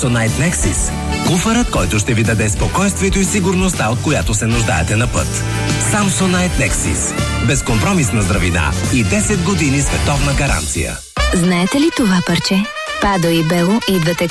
Samsonite Nexus. Куфарът, който ще ви даде спокойствието и сигурността, от която се нуждаете на път. Samsonite Nexus. Безкомпромисна здравина и 10 години световна гаранция. Знаете ли това парче? Падо и Бело идват